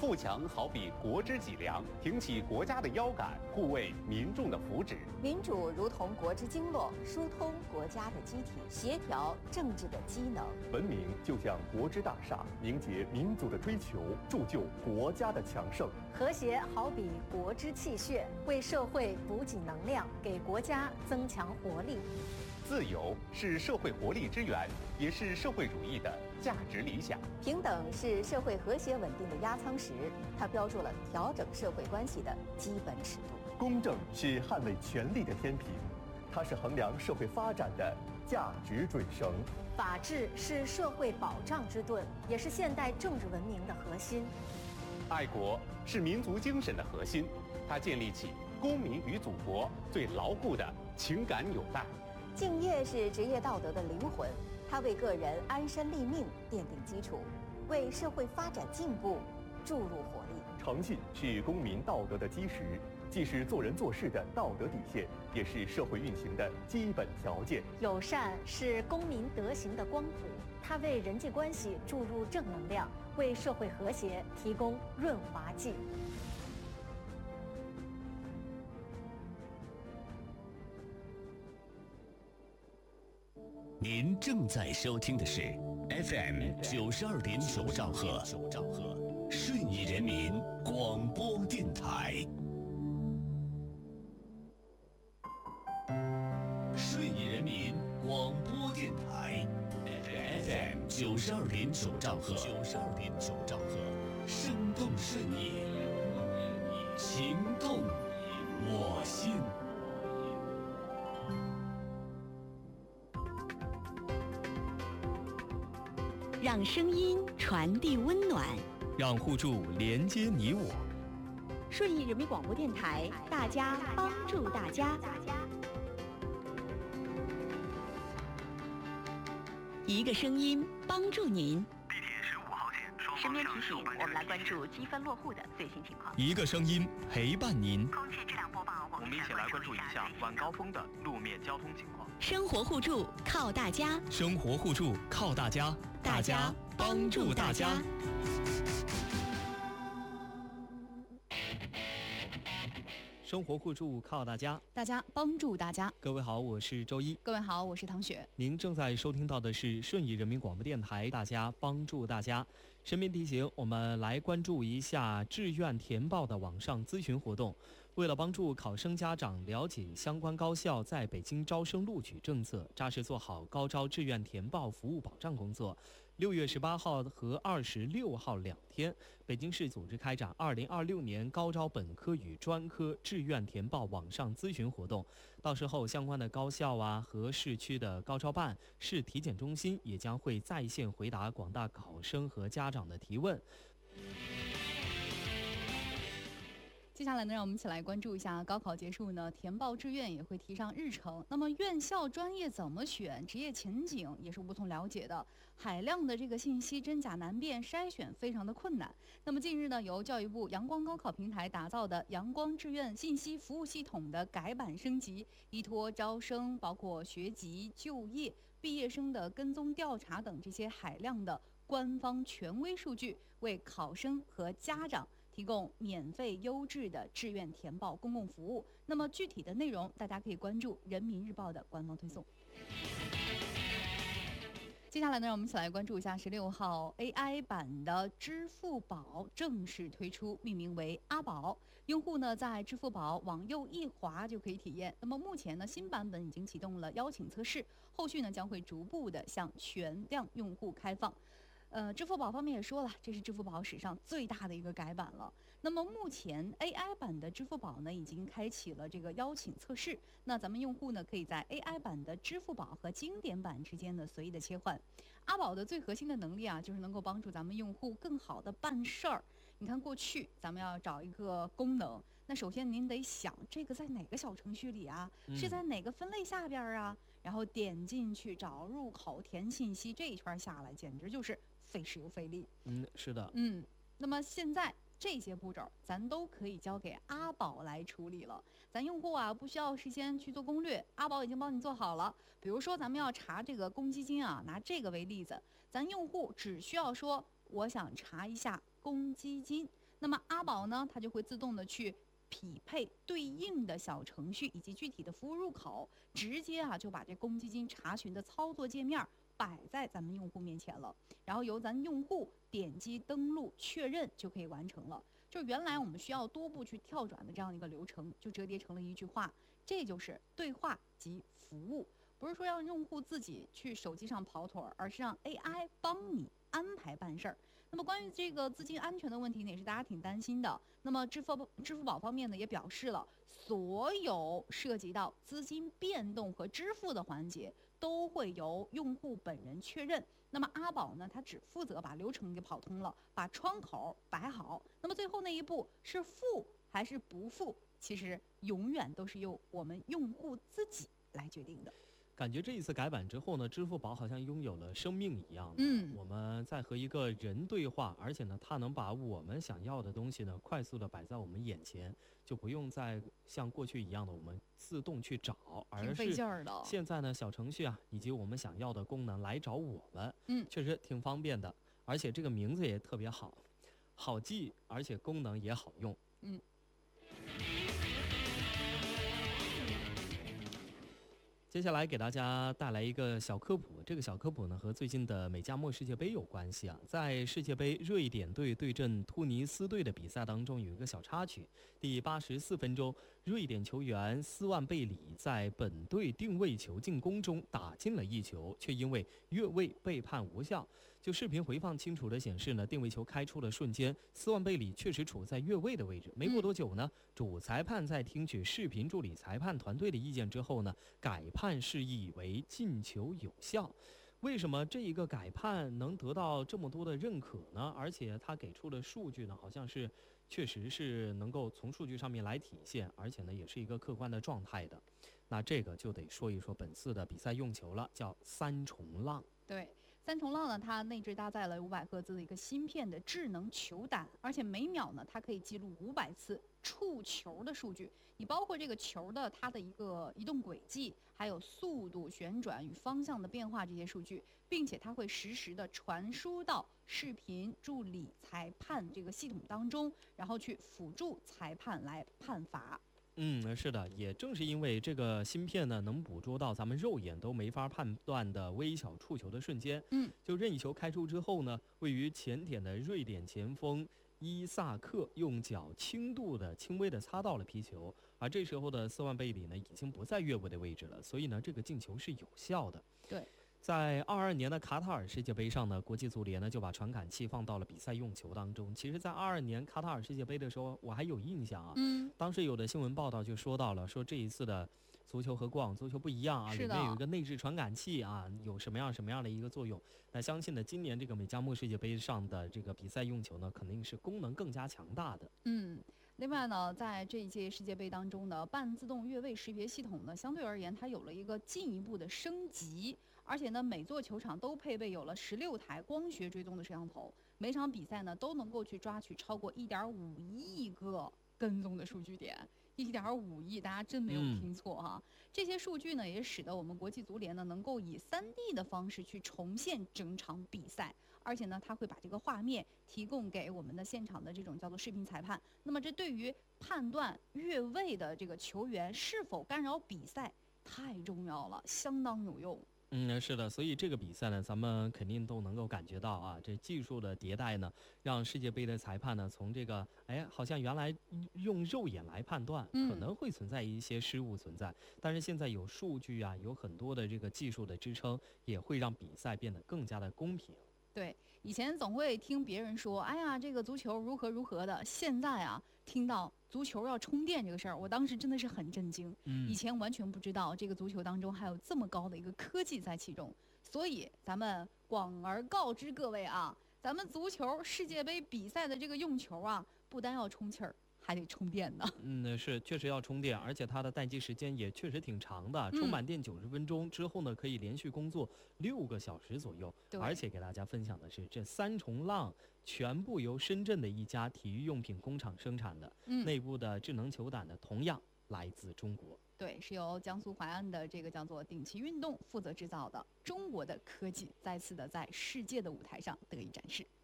富强好比国之脊梁，挺起国家的腰杆，护卫民众的福祉。 民主如同国之经络，疏通国家的机体，协调政治的机能。 文明就像国之大厦，凝结民族的追求，铸就国家的强盛。 和谐好比国之气血，为社会补给能量，给国家增强活力。 自由是社会活力之源，也是社会主义的价值理想。 平等是社会和谐稳定的压舱石，它标注了调整社会关系的基本尺度。 公正是捍卫权利的天平，它是衡量社会发展的价值准绳。 法治是社会保障之盾，也是现代政治文明的核心。 爱国是民族精神的核心，它建立起公民与祖国最牢固的情感纽带。 敬业是职业道德的灵魂，它为个人安身立命奠定基础，为社会发展进步注入活力。 诚信是公民道德的基石，既是做人做事的道德底线，也是社会运行的基本条件。 友善是公民德行的光谱，它为人际关系注入正能量，为社会和谐提供润滑剂。 您正在收听的是 FM 92.9兆赫，顺义人民广播电台。顺义人民广播电台 FM 92.9兆赫，生动顺义，情动我心。 让声音传递温暖， 让互助连接你我。 顺义人民广播电台，大家帮助大家，一个声音帮助您。 地铁15号线双身方向边提醒，我们来关注积分落户的最新情况。 一个声音陪伴您。 空气质量播报， 我们一起来关注一下晚高峰的路面交通情况。 生活互助靠大家， 生活互助靠大家， 大家帮助大家。 生活互助靠大家， 大家帮助大家。 各位好，我是周一。 各位好，我是唐雪。 您正在收听到的是顺义人民广播电台，大家帮助大家。身边提醒，我们来关注一下志愿填报的网上咨询活动。为了帮助考生家长了解相关高校在北京招生录取政策，扎实做好高招志愿填报服务保障工作，6月18号和26号2天，北京市组织开展2026年高招本科与专科志愿填报网上咨询活动。到时候相关的高校和市区的高招办、市体检中心也将会在线回答广大考生和家长的提问。 接下来呢，让我们一起来关注一下高考结束呢，填报志愿也会提上日程。那么院校专业怎么选，职业前景也是无从了解的，海量的这个信息真假难辨，筛选非常的困难。那么近日呢，由教育部阳光高考平台打造的阳光志愿信息服务系统的改版升级，依托招生、包括学籍、就业、毕业生的跟踪调查等这些海量的官方权威数据，为考生和家长提供免费优质的志愿填报公共服务。那么具体的内容，大家可以关注人民日报的官方推送。接下来呢，让我们一起来关注一下16号 AI 版的支付宝正式推出，命名为阿宝。用户呢在支付宝往右一滑就可以体验。那么目前呢，新版本已经启动了邀请测试，后续呢将会逐步的向全量用户开放。支付宝方面也说了，这是支付宝史上最大的一个改版了。那么目前 AI 版的支付宝呢，已经开启了这个邀请测试。那咱们用户呢，可以在 AI 版的支付宝和经典版之间呢随意的切换。阿宝的最核心的能力就是能够帮助咱们用户更好的办事儿。你看过去咱们要找一个功能，那首先您得想这个在哪个小程序里是在哪个分类下边然后点进去找入口填信息，这一圈下来简直就是费时又费力。 是的。 那么现在这些步骤咱都可以交给阿宝来处理了。咱用户不需要事先去做攻略，阿宝已经帮你做好了。比如说咱们要查这个公积金拿这个为例子，咱用户只需要说我想查一下公积金， 那么阿宝呢，它就会自动的去匹配对应的小程序以及具体的服务入口，直接就把这公积金查询的操作界面摆在咱们用户面前了，然后由咱用户点击登录确认就可以完成了。就原来我们需要多步去跳转的这样一个流程，就折叠成了一句话，这就是对话及服务。不是说让用户自己去手机上跑腿，而是让 AI 帮你安排办事儿。那么关于这个资金安全的问题呢，也是大家挺担心的。那么支付宝方面呢，也表示了，所有涉及到资金变动和支付的环节都会由用户本人确认。那么阿宝呢，它只负责把流程给跑通了，把窗口摆好。那么最后那一步是付还是不付，其实永远都是由我们用户自己来决定的。 感觉这一次改版之后呢，支付宝好像拥有了生命一样的。我们在和一个人对话，而且呢，它能把我们想要的东西呢，快速的摆在我们眼前，就不用再像过去一样的我们自动去找，而是现在呢，小程序以及我们想要的功能来找我们。确实挺方便的，而且这个名字也特别好，好记，而且功能也好用。接下来给大家带来一个小科普，这个小科普呢和最近的美加墨世界杯有关系在世界杯瑞典队对阵突尼斯队的比赛当中有一个小插曲。第84分钟，瑞典球员斯万贝里在本队定位球进攻中打进了一球，却因为越位被判无效。就视频回放清楚的显示呢，定位球开出的瞬间，斯万贝里确实处在越位的位置。没过多久呢，主裁判在听取视频助理裁判团队的意见之后呢，改判示意为进球有效。为什么这一个改判能得到这么多的认可呢？而且他给出的数据呢，好像是确实是能够从数据上面来体现，而且呢也是一个客观的状态的。那这个就得说一说本次的比赛用球了，叫三重浪。 对，三重浪呢，它内置搭载了500赫兹的一个芯片的智能球胆，而且每秒呢，它可以记录500次触球的数据。你包括这个球的它的一个移动轨迹，还有速度、旋转与方向的变化这些数据，并且它会实时的传输到视频助理裁判这个系统当中，然后去辅助裁判来判罚。 是的，也正是因为这个芯片呢，能捕捉到咱们肉眼都没法判断的微小触球的瞬间。就任意球开出之后呢，位于前点的瑞典前锋伊萨克用脚轻微的擦到了皮球，而这时候的斯万贝里呢，已经不在越位的位置了，所以呢，这个进球是有效的。 对。 在22年的卡塔尔世界杯上呢，国际足联呢就把传感器放到了比赛用球当中。其实，在22年卡塔尔世界杯的时候，我还有印象当时有的新闻报道就说到了，说这一次的足球和过往足球不一样里面有一个内置传感器有什么样的一个作用。那相信呢，今年这个美加墨世界杯上的这个比赛用球呢，肯定是功能更加强大的。 另外呢，在这一届世界杯当中呢，半自动越位识别系统呢，相对而言它有了一个进一步的升级，而且呢，每座球场都配备有了16台光学追踪的摄像头，每场比赛呢都能够去抓取超过1.5亿个跟踪的数据点。1.5亿，大家真没有听错这些数据呢，也使得我们国际足联呢能够以3D 的方式去重现整场比赛，而且呢，它会把这个画面提供给我们的现场的这种叫做视频裁判。那么这对于判断越位的这个球员是否干扰比赛太重要了，相当有用。 是的，所以这个比赛呢，咱们肯定都能够感觉到这技术的迭代呢，让世界杯的裁判呢，从这个好像原来用肉眼来判断，可能会存在一些失误存在，但是现在有数据有很多的这个技术的支撑，也会让比赛变得更加的公平。 对，以前总会听别人说，哎呀，这个足球如何如何的。现在听到足球要充电这个事儿，我当时真的是很震惊。以前完全不知道这个足球当中还有这么高的一个科技在其中。所以咱们广而告之各位咱们足球世界杯比赛的这个用球不单要充气儿，还得充电呢。 是确实要充电，而且它的待机时间也确实挺长的，充满电90分钟之后呢，可以连续工作6个小时左右。而且给大家分享的是，这3重浪全部由深圳的一家体育用品工厂生产的，内部的智能球胆呢，同样来自中国。 对，是由江苏淮安的这个叫做鼎旗运动负责制造的。中国的科技再次的在世界的舞台上得以展示。